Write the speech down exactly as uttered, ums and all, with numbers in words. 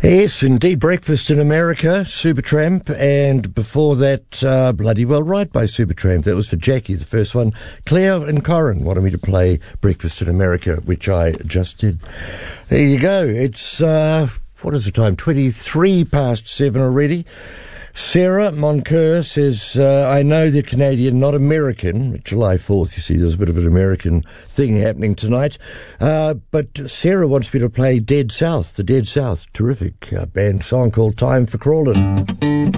Yes, indeed. Breakfast in America, Supertramp, and before that, uh, Bloody Well Right by Supertramp. That was for Jackie, the first one. Claire and Corin wanted me to play Breakfast in America, which I just did. There you go. It's, uh, what is the time? twenty-three past seven already. Sarah Moncur says, uh, I know they're Canadian, not American. July fourth, you see, there's a bit of an American thing happening tonight. Uh, but Sarah wants me to play Dead South, the Dead South. Terrific uh, band song called Time for Crawlin'.